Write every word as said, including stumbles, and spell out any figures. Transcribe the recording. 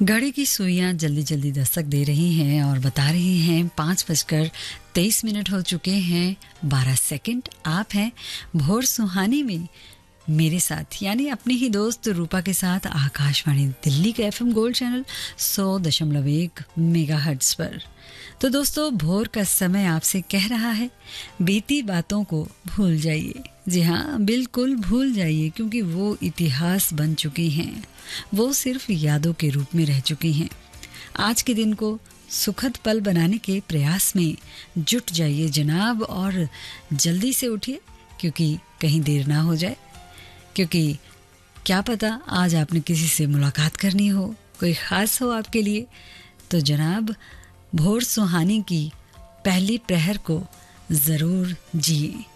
घड़ी की सुइयां जल्दी जल्दी दस्तक दे रही हैं और बता रही हैं पाँच बजकर तेईस मिनट हो चुके हैं बारह सेकंड। आप हैं भोर सुहानी में मेरे साथ यानी अपनी ही दोस्त रूपा के साथ आकाशवाणी दिल्ली के एफएम गोल्ड चैनल सौ दशमलव एक मेगाहर्ट्ज पर। तो दोस्तों, भोर का समय आपसे कह रहा है बीती बातों को भूल जाइए। जी हाँ, बिल्कुल भूल जाइए, क्योंकि वो इतिहास बन चुकी हैं, वो सिर्फ यादों के रूप में रह चुकी हैं। आज के दिन को सुखद पल बनाने के प्रयास में जुट जाइए जनाब, और जल्दी से उठिए क्योंकि कहीं देर ना हो जाए। क्योंकि क्या पता आज आपने किसी से मुलाकात करनी हो, कोई ख़ास हो आपके लिए। तो जनाब, भोर सुहानी की पहली प्रहर को ज़रूर जिए।